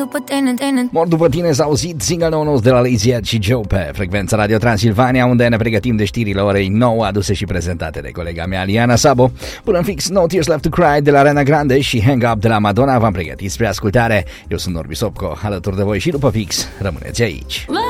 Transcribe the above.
Mor după tine s-a auzit single nou de la Lazy Ed și Joe pe frecvența Radio Transilvania, unde ne pregătim de știrile orei 9 aduse și prezentate de colega mea Liana Sabo. Până în fix No Tears Left to Cry de la Ariana Grande și Hang Up de la Madonna v-am pregătit spre ascultare. Eu sunt Norbi Sopco, alături de voi și după fix rămâneți aici.